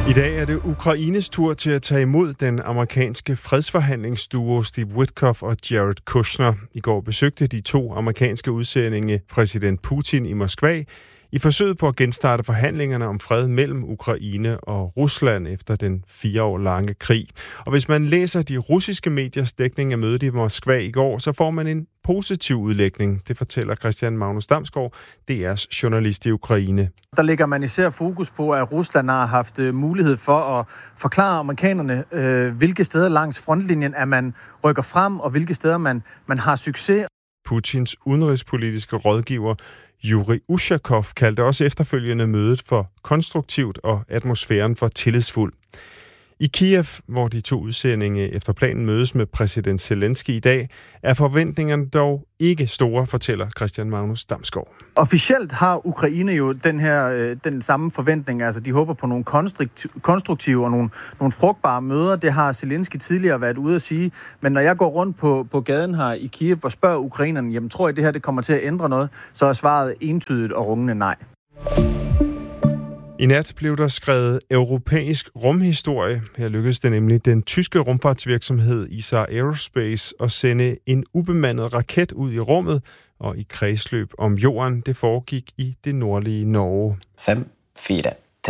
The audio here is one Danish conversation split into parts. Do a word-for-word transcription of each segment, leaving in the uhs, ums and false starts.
I dag er det Ukraines tur til at tage imod den amerikanske fredsforhandlingsduo Steve Witkoff og Jared Kushner. I går besøgte de to amerikanske udsendinge præsident Putin i Moskva i forsøget på at genstarte forhandlingerne om fred mellem Ukraine og Rusland efter den fire år lange krig. Og hvis man læser de russiske mediers dækning af mødet i Moskva i går, så får man en positiv udlægning. Det fortæller Christian Magnus Damsgaard, D R's journalist i Ukraine. Der lægger man især fokus på, at Rusland har haft mulighed for at forklare amerikanerne, øh, hvilke steder langs frontlinjen er man rykker frem, og hvilke steder man, man har succes. Putins udenrigspolitiske rådgiver Yuri Ushakov kaldte også efterfølgende mødet for konstruktivt og atmosfæren for tillidsfuld. I Kiev, hvor de to udsendinge efter planen mødes med præsident Zelensky i dag, er forventningerne dog ikke store, fortæller Christian Magnus Damsgaard. Officielt har Ukraine jo den her den samme forventning, altså de håber på nogle konstruktive og nogle, nogle frugtbare møder. Det har Zelensky tidligere været ude at sige, men når jeg går rundt på, på gaden her i Kiev og spørger ukrainerne, jamen tror I det her det kommer til at ændre noget, så er svaret entydigt og rungende nej. I nat blev der skrevet europæisk rumhistorie. Her lykkedes det nemlig den tyske rumfartsvirksomhed E S A Aerospace at sende en ubemandet raket ud i rummet og i kredsløb om jorden. Det foregik i det nordlige Norge. fem, fire, tre.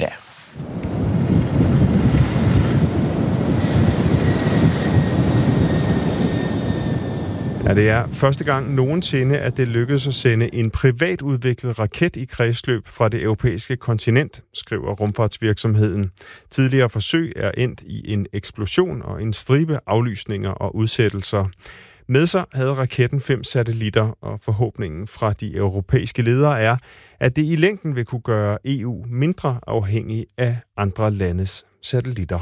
Ja, det er første gang nogensinde, at det lykkedes at sende en privat udviklet raket i kredsløb fra det europæiske kontinent, skriver rumfartsvirksomheden. Tidligere forsøg er endt i en eksplosion og en stribe aflysninger og udsættelser. Med sig havde raketten fem satellitter, og forhåbningen fra de europæiske ledere er, at det i længden vil kunne gøre E U mindre afhængig af andre landes satellitter.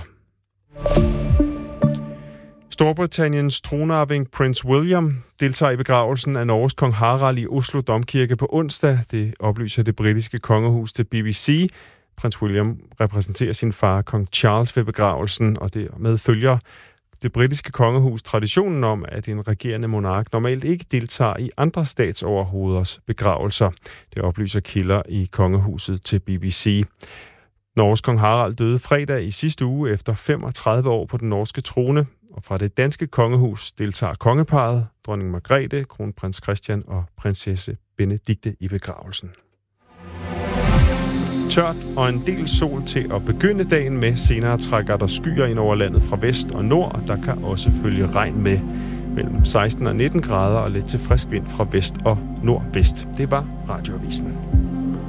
Storbritanniens tronarving Prince William deltager i begravelsen af Norges kong Harald i Oslo Domkirke på onsdag. Det oplyser det britiske kongehus til B B C. Prins William repræsenterer sin far, kong Charles, ved begravelsen, og dermed følger det britiske kongehus traditionen om, at en regerende monark normalt ikke deltager i andre statsoverhoveders begravelser. Det oplyser kilder i kongehuset til B B C. Norges kong Harald døde fredag i sidste uge efter femogtredive år på den norske trone. Og fra det danske kongehus deltager kongeparret, dronning Margrethe, kronprins Christian og prinsesse Benedikte i begravelsen. Tørt og en del sol til at begynde dagen med. Senere trækker der skyer ind over landet fra vest og nord, og der kan også følge regn med. Mellem seksten og nitten grader og lidt til frisk vind fra vest og nordvest. Det var Radioavisen.